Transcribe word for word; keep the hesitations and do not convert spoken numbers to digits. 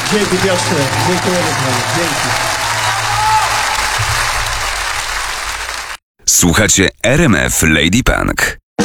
Dzięki Piotrze, dziękujemy panu, dzięki. Słuchacie R M F Lady Punk.